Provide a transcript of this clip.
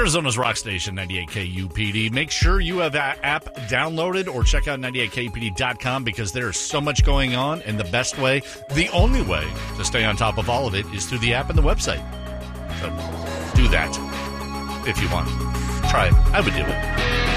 Arizona's Rock Station, 98KUPD. Make sure you have that app downloaded or check out 98KUPD.com because there's so much going on, and the best way, the only way to stay on top of all of it is through the app and the website. So do that if you want. Try it. I would do it.